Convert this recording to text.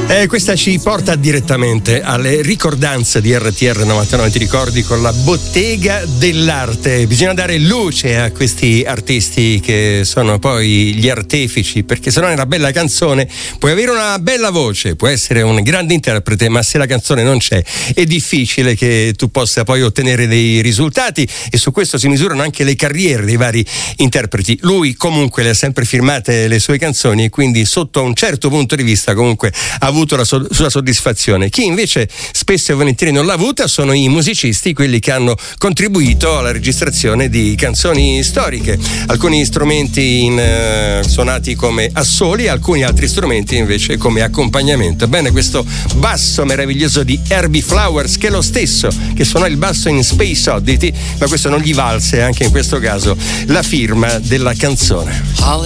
Questa ci porta direttamente alle ricordanze di RTR 99, ti ricordi, con la bottega dell'arte. Bisogna dare luce a questi artisti che sono poi gli artefici, perché se no è una bella canzone, puoi avere una bella voce, puoi essere un grande interprete, ma se la canzone non c'è è difficile che tu possa poi ottenere dei risultati, e su questo si misurano anche le carriere dei vari interpreti. Lui comunque le ha sempre firmate le sue canzoni, e quindi sotto un certo punto di vista comunque ha avuto la sua soddisfazione. Chi invece spesso e volentieri non l'ha avuta sono i musicisti, quelli che hanno contribuito alla registrazione di canzoni storiche, alcuni strumenti suonati come assoli, alcuni altri strumenti invece come accompagnamento. Bene, questo basso meraviglioso di Herbie Flowers, che è lo stesso che suonò il basso in Space Oddity, ma questo non gli valse anche in questo caso la firma della canzone.